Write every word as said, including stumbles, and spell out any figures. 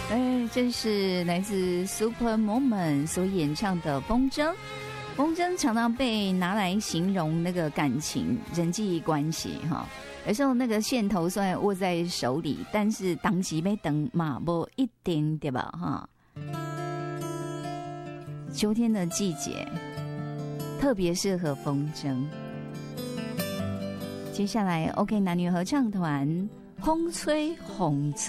哎，这是来自 Super Moment 所演唱的《风筝》。风筝常常被拿来形容那个感情、人际关系哈。有时候那个线头虽然握在手里，但是当时要等嘛，不一定对吧？哈。秋天的季节特别适合风筝。接下来 OK 男女合唱团风吹风吹。